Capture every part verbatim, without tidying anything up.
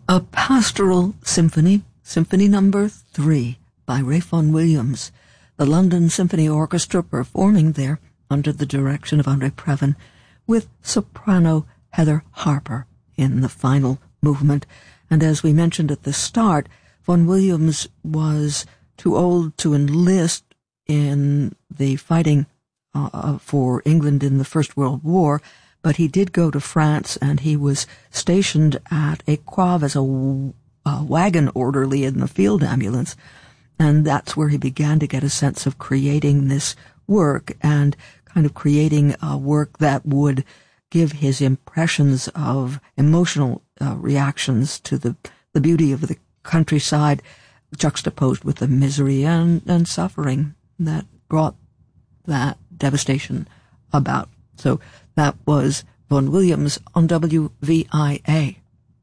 A pastoral symphony, Symphony Number Three by Ralph Vaughan Williams, the London Symphony Orchestra performing there under the direction of Andre Previn, with soprano Heather Harper in the final movement. And as we mentioned at the start, Vaughan Williams was too old to enlist in the fighting uh, for England in the First World War, but he did go to France, and he was stationed at Écouves as a, a wagon orderly in the field ambulance. And that's where he began to get a sense of creating this work and kind of creating a work that would give his impressions of emotional uh, reactions to the, the beauty of the countryside juxtaposed with the misery and, and suffering that brought that devastation about. So that was Vaughan Williams on W V I A.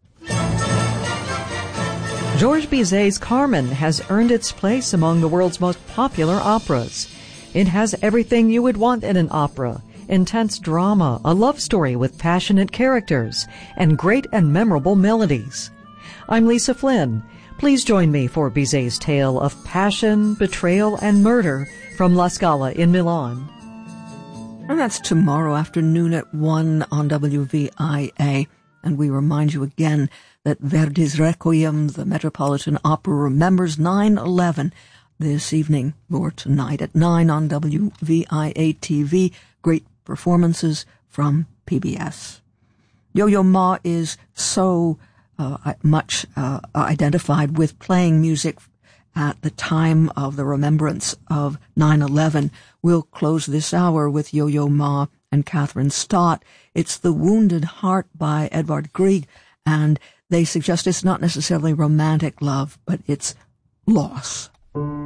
Georges Bizet's Carmen has earned its place among the world's most popular operas. It has everything you would want in an opera: intense drama, a love story with passionate characters, and great and memorable melodies. I'm Lisa Flynn. Please join me for Bizet's tale of passion, betrayal, and murder from La Scala in Milan. And that's tomorrow afternoon at one on W V I A. And we remind you again that Verdi's Requiem, the Metropolitan Opera, remembers nine eleven this evening or tonight at nine on W V I A T V. Great performances from P B S. Yo-Yo Ma is so uh, much uh, identified with playing music at the time of the remembrance of nine eleven. We'll close this hour with Yo-Yo Ma and Catherine Stott. It's The Wounded Heart by Edvard Grieg, and they suggest it's not necessarily romantic love, but it's loss.